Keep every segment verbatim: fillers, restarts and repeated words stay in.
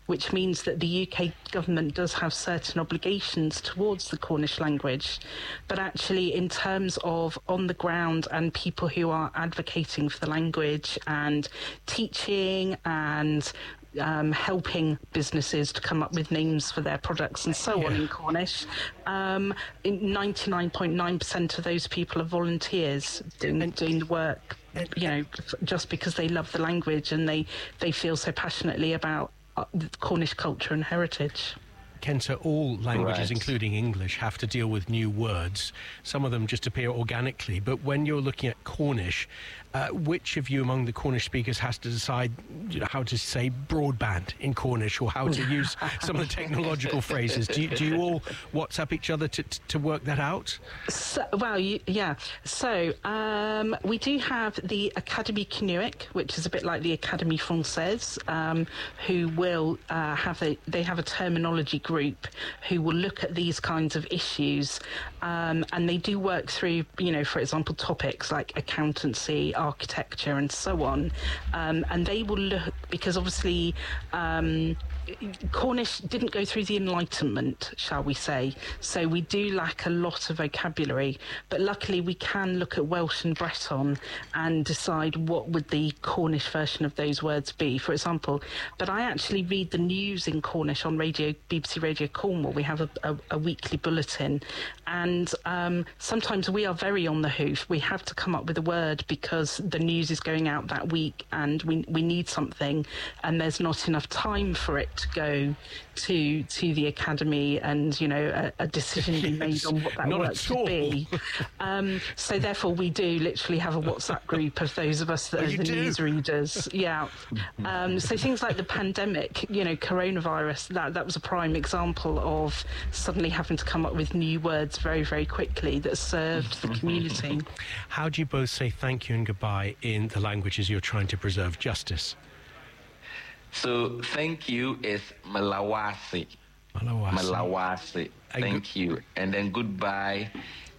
which means that the U K government does have certain obligations towards the Cornish language. But actually, in terms of on the ground and people who are advocating for the language and teaching and Um, helping businesses to come up with names for their products and so yeah. on in Cornish. Um, ninety-nine point nine percent of those people are volunteers doing, and, doing the work, you know, just because they love the language and they, they feel so passionately about uh, Cornish culture and heritage. Kensa, all languages, right. including English, have to deal with new words. Some of them just appear organically. But when you're looking at Cornish, uh, which of you among the Cornish speakers has to decide, you know, how to say broadband in Cornish or how to use some of the technological phrases? Do you, do you all WhatsApp each other to, to work that out? So, well, you, yeah. So um, we do have the Académie Canuic, which is a bit like the Académie Française, um, who will uh, have a, they have a terminology group who will look at these kinds of issues, um, and they do work through, you know, for example, topics like accountancy, architecture, and so on. Um, and they will look, because obviously um, Cornish didn't go through the Enlightenment, shall we say, so we do lack a lot of vocabulary. But luckily, we can look at Welsh and Breton and decide what would the Cornish version of those words be, for example. But I actually read the news in Cornish on radio, B B C Radio Cornwall. We have a, a, a weekly bulletin, and um, sometimes we are very on the hoof. We have to come up with a word because the news is going out that week and we we need something, and there's not enough time for it to go to to the academy and, you know, a, a decision yes, be made on what that word should be. Um, so therefore, we do literally have a WhatsApp group of those of us that oh, are the do? news readers. Yeah. Um, so things like the pandemic, you know, coronavirus, that that was a prime example of suddenly having to come up with new words very, very quickly that served the community. How do you both say thank you and goodbye in the languages you're trying to preserve? Justice. So thank you is Malawasi. Malawasi. Malawasi. Thank go- you. And then goodbye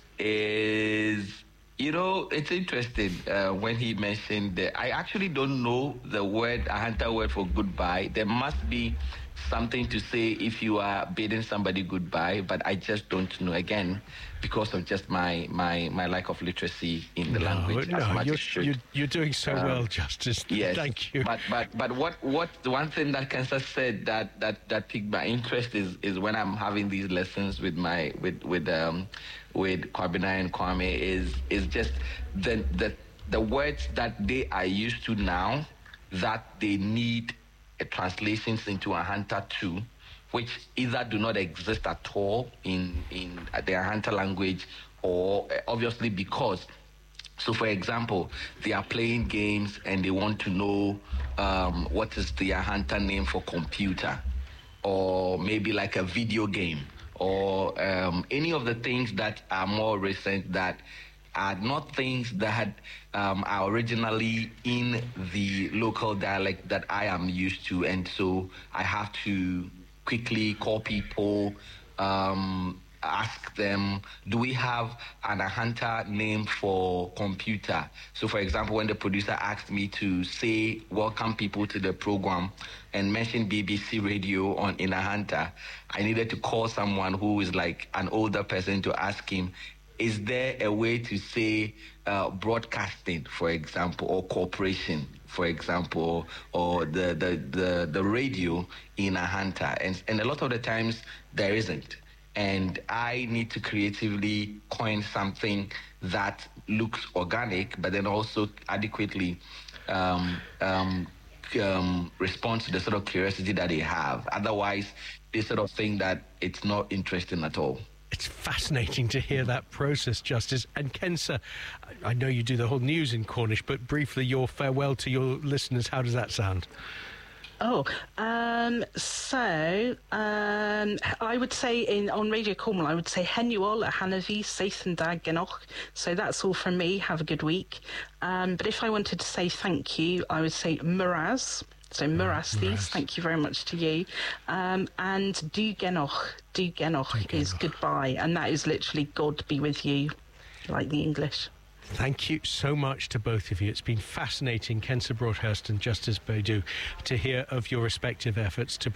is, you know, it's interesting uh, when he mentioned that. I actually don't know the word, a hunter word for goodbye. There must be something to say if you are bidding somebody goodbye, but I just don't know, again, because of just my my, my lack of literacy in the no, language. No, as much you're, as should. You're, you're doing so um, well, Justice. Yes, thank you. But but but what what the one thing that Kensa said that that that piqued my interest is is when I'm having these lessons with my with with um with Kwabena and Kwame is is just the the the words that they are used to now that they need a translations into a Hunter two, which either do not exist at all in in their Hunter language, or uh, obviously because. So, for example, they are playing games and they want to know um, what is the Hunter name for computer, or maybe like a video game, or um, any of the things that are more recent that are not things that um, are originally in the local dialect that I am used to. And so I have to quickly call people, um, ask them, do we have an Ahanta name for computer? So, for example, when the producer asked me to say welcome people to the program and mention B B C Radio on in Ahanta, I needed to call someone who is like an older person to ask him, is there a way to say uh, broadcasting, for example, or corporation, for example, or the the the, the radio in Ahanta? And and a lot of the times there isn't. And I need to creatively coin something that looks organic, but then also adequately um, um, um, respond to the sort of curiosity that they have. Otherwise, they sort of think that it's not interesting at all. It's fascinating to hear that process, Justice. And Kensa, I know you do the whole news in Cornish, but briefly, your farewell to your listeners, how does that sound? Oh, um, so um, I would say in on Radio Cornwall, I would say Henuol, Hanavi, Seithendag, Genoch. So that's all from me. Have a good week. Um, but if I wanted to say thank you, I would say Muraz. So Murasthis, thank you very much to you. Um, and Du Genoch, Du Genoch is goodbye. And that is literally God be with you, like the English. Thank you so much to both of you. It's been fascinating, Kensa Broadhurst and Justice Baidu, to hear of your respective efforts to